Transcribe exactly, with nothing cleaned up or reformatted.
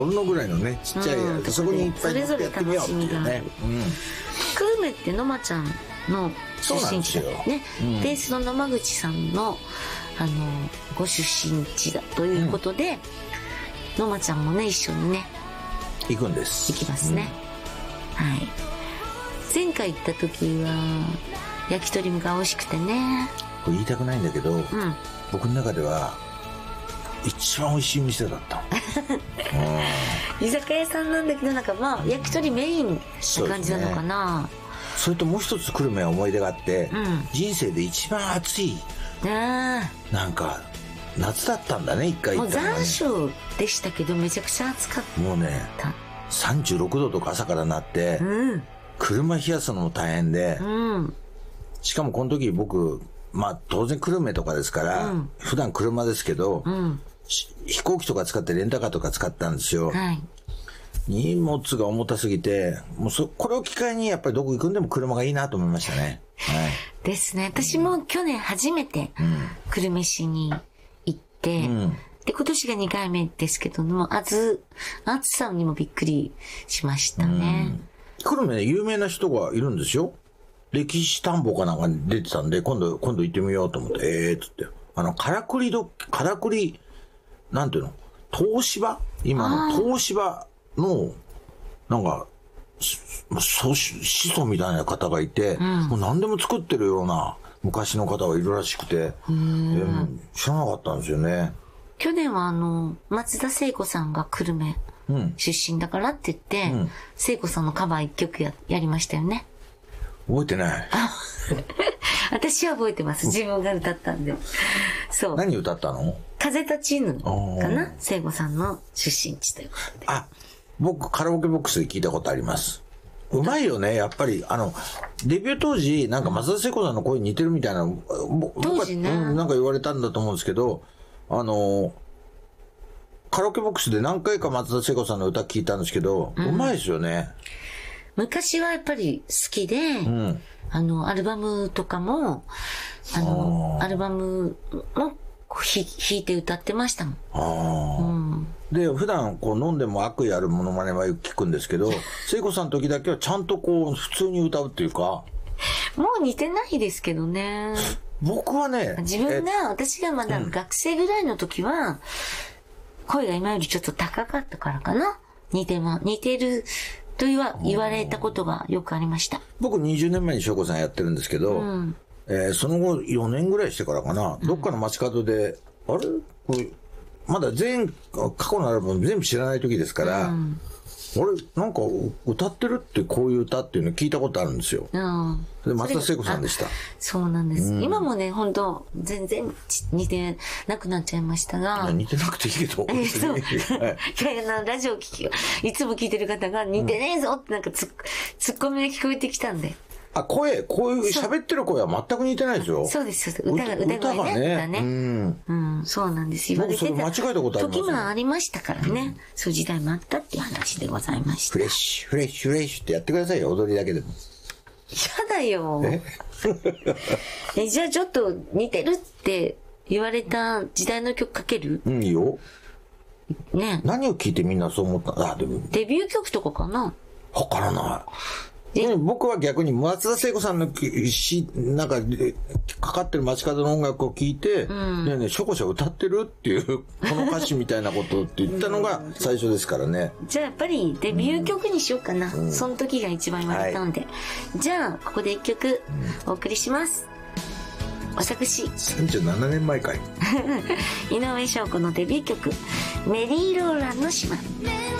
俺のぐらいのねちっちゃい、うん、そこにいっぱいやってみようっていうね、うん、 久留米ってのまちゃんの出身地だよね、うん、でその野間口さんのあのご出身地だということで、うん、のまちゃんもね一緒にね行くんです。 行きますね、うん、はい。前回行った時は焼き鳥が美味しくてね。 これ言いたくないんだけど、うん、僕の中では一番美味しい店だった居酒屋さんなんだけど、なんかまあ焼き鳥メインな感じなのかな。 そ, それともう一つ久留米は思い出があって、うん、人生で一番暑いなんか夏だったんだね。一回行ったのが、ね、 もう残暑でしたけどめちゃくちゃ暑かった。 もうねさんじゅうろくどとか朝からなって、うん、車冷やすのも大変で、うん、しかもこの時僕まあ当然久留米とかですから、うん、普段車ですけど、うん、飛行機とか使ってレンタカーとか使ったんですよ、はい、荷物が重たすぎてもうそこれを機会にやっぱりどこ行くんでも車がいいなと思いましたね、はい、 ですね。私も去年初めて久留米市に行って、うん、で今年がにかいめですけども、暑さにもびっくりしましたね、うん、 久留米で有名な人がいるんですよ。歴史探訪かなんかに出てたんで、今度、今度行ってみようと思って、ええー、つって。あの、からくりど、からくり、なんていうの東芝今の東芝の、なんか、そ、始祖みたいな方がいて、うん、もう何でも作ってるような昔の方がいるらしくて、うん、知らなかったんですよね。 去年はあの、松田聖子さんが久留米出身だからって言って、うん、聖子さんのカバー一曲や、やりましたよね。 覚えてない。 私は覚えてます。自分が歌ったんで。そう。 何歌ったの？ 風立ちぬかな？聖子さんの出身地ということで。 あ、僕カラオケボックスで聞いたことあります。うまいよね、やっぱり。あの、デビュー当時、なんか松田聖子さんの声に似てるみたいな、 当時ね、 うん、なんか言われたんだと思うんですけど、あの、カラオケボックスで何回か松田聖子さんの歌聞いたんですけど、うん、うまいですよね。 昔はやっぱり好きで、うん、あの、アルバムとかも、あの、アルバムも弾いて歌ってましたもん。あ、 うん、で、普段こう飲んでも悪意あるモノマネはよく聞くんですけど、聖子さんの時だけはちゃんとこう普通に歌うっていうか。 もう似てないですけどね。 僕はね、 自分が、私がまだ学生ぐらいの時は、うん、声が今よりちょっと高かったからかな。似てま、似てる。と言わ、言われたことがよくありました。 僕にじゅうねんまえに翔子さんやってるんですけど、うん、えー、その後よねんぐらいしてからかな、うん、どっかの街角で、あれこれ、まだ全、過去のアルバム全部知らない時ですから、うん、俺、なんか歌ってるってこういう歌っていうの聞いたことあるんですよ。うん、で、松田聖子さんでした。 そうなんです。うん、今もね、本当全然似てなくなっちゃいましたが。 似てなくていいけど。 えそう。はい、ラジオ聞き、いつも聞いてる方が似てねえぞってなんかツッ、ツッコミが聞こえてきたんで。 あ、声、こういう喋ってる声は全く似てないですよ。 そうです。歌が、歌声ね。歌がね。うん。うん。そうなんです。 言われてた。間違えたことあります、ね、 時もありましたからね。うん、そういう時代もあったっていう話でございました。 フレッシュ、フレッシュ、フレッシュってやってくださいよ。踊りだけでも。 やだよ。ええ、じゃあちょっと似てるって言われた時代の曲かける？ うん、いいよ。 ね。 何を聞いてみんなそう思った？あ、でも。 デビュー曲とかかな？ わからない。で僕は逆に松田聖子さんのしなんかかかってる街角の音楽を聴いて、うん、ねえねえショコショ歌ってるっていうこの歌詞みたいなことって言ったのが最初ですからね。 じゃあやっぱりデビュー曲にしようかな、うん、その時が一番言われたんで、はい、じゃあここで一曲お送りします、うん、私さんじゅうななねんまえかい井上翔子のデビュー曲メリーローランの島。